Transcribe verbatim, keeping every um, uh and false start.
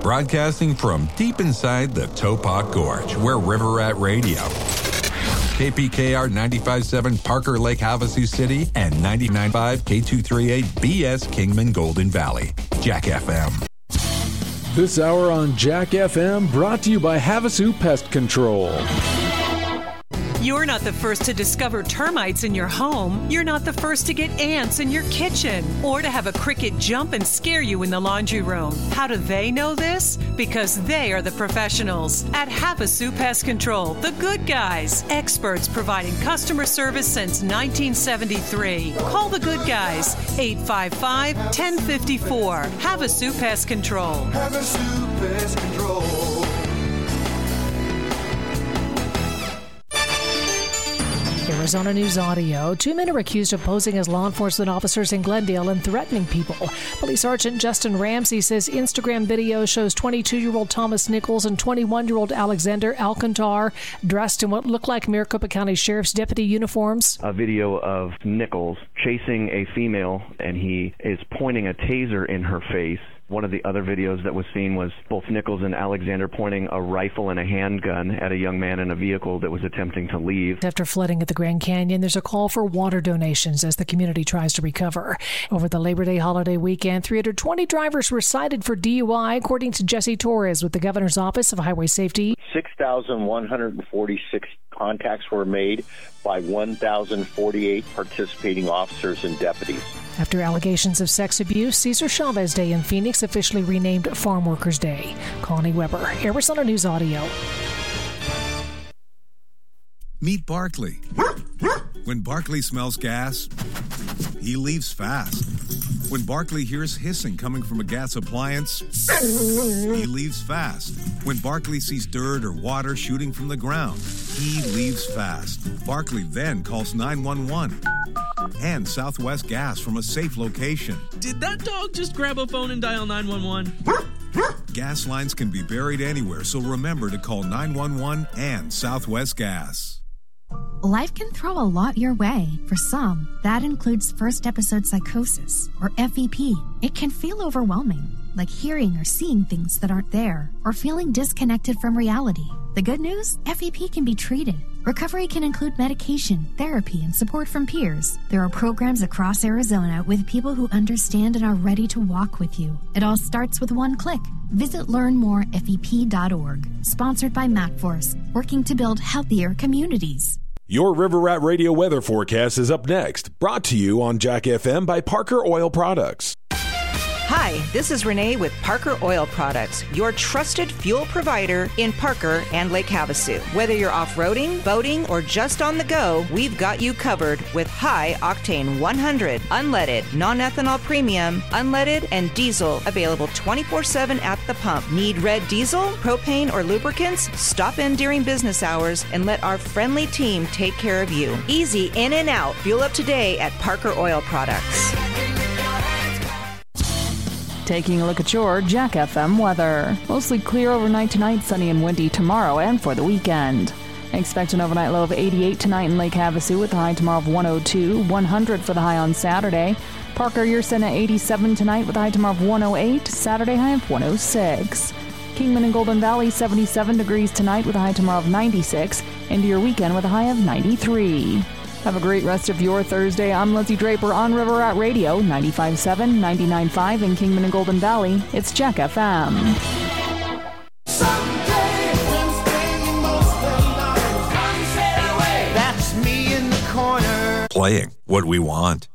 broadcasting from deep inside the Topok Gorge, where River Rat Radio, K P K R ninety-five point seven Parker Lake Havasu City, and ninety-nine point five K two thirty-eight B S Kingman Golden Valley. Jack F M. This hour on Jack F M brought to you by Havasu Pest Control. You're not the first to discover termites in your home. You're not the first to get ants in your kitchen or to have a cricket jump and scare you in the laundry room. How do they know this? Because they are the professionals at Havasu Pest Control, the good guys, experts providing customer service since nineteen seventy-three. Call the good guys, eight five five, one zero five four. Havasu Pest Control. Havasu Pest Control. Arizona News Audio. Two men are accused of posing as law enforcement officers in Glendale and threatening people. Police Sergeant Justin Ramsey says Instagram video shows twenty-two-year-old Thomas Nichols and twenty-one-year-old Alexander Alcantar dressed in what look like Maricopa County Sheriff's deputy uniforms. A video of Nichols chasing a female, and he is pointing a taser in her face. One of the other videos that was seen was both Nichols and Alexander pointing a rifle and a handgun at a young man in a vehicle that was attempting to leave. After flooding at the Grand Canyon, there's a call for water donations as the community tries to recover. Over the Labor Day holiday weekend, three hundred twenty drivers were cited for D U I, according to Jesse Torres with the Governor's Office of Highway Safety. six thousand one hundred forty-six contacts were made by one thousand forty-eight participating officers and deputies. After allegations of sex abuse, Cesar Chavez Day in Phoenix officially renamed Farm Workers Day. Connie Weber, Arizona News Audio. Meet Barkley. When Barkley smells gas, he leaves fast. When Barkley hears hissing coming from a gas appliance, he leaves fast. When Barkley sees dirt or water shooting from the ground, he leaves fast. Barkley then calls nine one one and Southwest Gas from a safe location. Did that dog just grab a phone and dial nine one one? Gas lines can be buried anywhere, so remember to call nine one one and Southwest Gas. Life can throw a lot your way. For some, that includes first episode psychosis, or F E P. It can feel overwhelming, like hearing or seeing things that aren't there, or feeling disconnected from reality. The good news? F E P can be treated. Recovery can include medication, therapy, and support from peers. There are programs across Arizona with people who understand and are ready to walk with you. It all starts with one click. Visit learn more F E P dot org. Sponsored by MacForce, working to build healthier communities. Your River Rat Radio weather forecast is up next, brought to you on Jack F M by Parker Oil Products. Hi, this is Renee with Parker Oil Products, your trusted fuel provider in Parker and Lake Havasu. Whether you're off-roading, boating, or just on the go, we've got you covered with high-octane one hundred, unleaded, non-ethanol premium, unleaded, and diesel available twenty-four seven at the pump. Need red diesel, propane, or lubricants? Stop in during business hours and let our friendly team take care of you. Easy in and out. Fuel up today at Parker Oil Products. Taking a look at your Jack F M weather. Mostly clear overnight tonight, sunny and windy tomorrow and for the weekend. Expect an overnight low of eighty-eight tonight in Lake Havasu with a high tomorrow of one oh two, one hundred for the high on Saturday. Parker, you're set at eighty-seven tonight with a high tomorrow of one oh eight, Saturday high of one oh six. Kingman and Golden Valley, seventy-seven degrees tonight with a high tomorrow of ninety-six, into your weekend with a high of ninety-three. Have a great rest of your Thursday. I'm Lindsay Draper on River Rat Radio, ninety-five point seven, ninety-nine point five in Kingman and Golden Valley. It's Jack F M. Sunday, Wednesday, most of the night. That's me in the corner. Playing what we want.